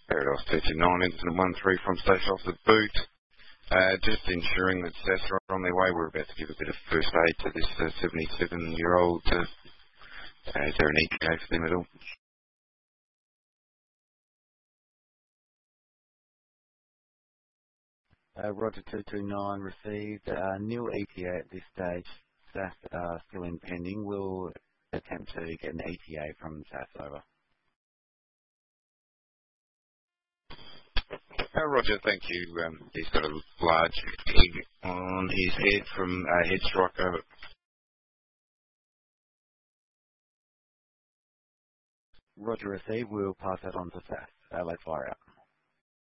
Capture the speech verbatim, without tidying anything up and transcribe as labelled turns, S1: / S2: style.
S1: Paradise two two nine, incident one three from Station Officer Boot. Uh, just ensuring that S A S are on their way. We're about to give a bit of first aid to this uh, seventy-seven-year-old. Uh, uh, is there an E T A for them at all?
S2: Uh, Roger two two nine received. Uh, nil E T A at this stage. S A S uh, still in pending. We'll attempt to get an E T A from S A S over.
S1: Uh, Roger, thank you. Um, he's got a large egg on his head from uh, head strike over.
S2: Roger received. We'll pass that on to S A S. Uh, let's fire out.